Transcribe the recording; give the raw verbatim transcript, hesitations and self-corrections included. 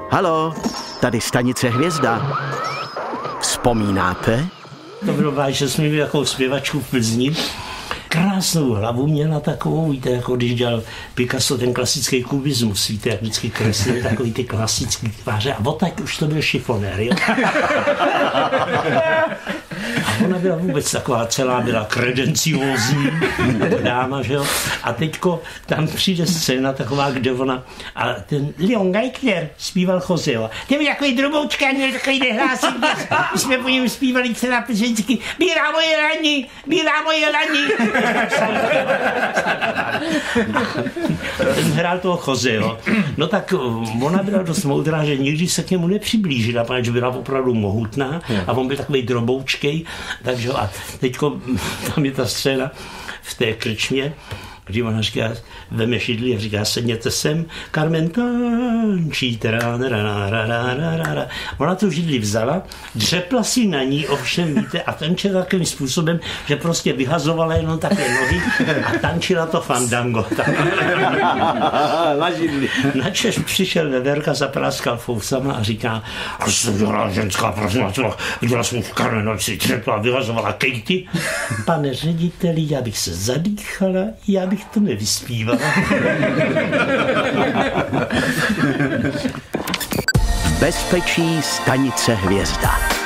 Halo, tady stanice Hvězda. Vzpomínáte? To bylo vážně, že jsme měli takovou zpěvačku v Plzni. Krásnou hlavu měla takovou, víte, jako když dělal Picasso ten klasický kubismus, víte, jak vždycky kreslil takový ty klasický tváře. A odtak už to byl šifonér, jo? A ona byla vůbec taková celá, byla kredenciózní dáma, že jo? A teďko tam přijde scéna taková, kde ona, a ten Leon Geithner zpíval Joseho. Ten byl takový droboučka, měl takový nehlásí. My jsme po něm zpívali celá plzeňsky. Bílá moje lani, bílá moje lani. Ten hrál toho Joseho. No tak ona byla dost moudrá, že nikdy se k němu nepřiblížila, protože byla opravdu mohutná a on byl takový droboučkej. Takže a teďko tam je ta scéna v té krčmě, kdy ona říká, veme šidli a říká, sedněte sem, Carmen tančí, ona tu židli vzala, dřepla si na ní, ovšem víte, a tančila takovým způsobem, že prostě vyhazovala jenom také nohy a tančila to fandango. Na židli. Načež přišel Veverka, zapráskal fousama a říká, a co dělala ženská, prosím vás, viděla jsem v Karmenoci, dřepla, vyhazovala Katie. Pane řediteli, já bych se zadýchala, já bych to nevyspívala. V bezpečí stanice Hvězda.